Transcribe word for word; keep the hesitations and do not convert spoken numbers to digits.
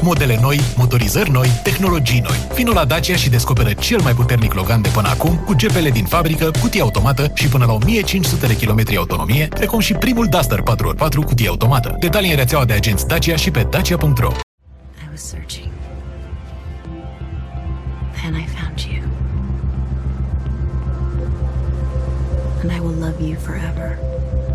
Modele noi, motorizări noi, tehnologii noi. Vino la Dacia și descoperă cel mai puternic Logan de până acum, cu G P L din fabrică, cutie automată și până la o mie cinci sute de kilometri autonomie, precum și primul Duster patru ori patru cutie automată. Detalii în rețeaua de agenți Dacia și pe dacia punct ro. I was searching. Then I found you. And I will love you forever.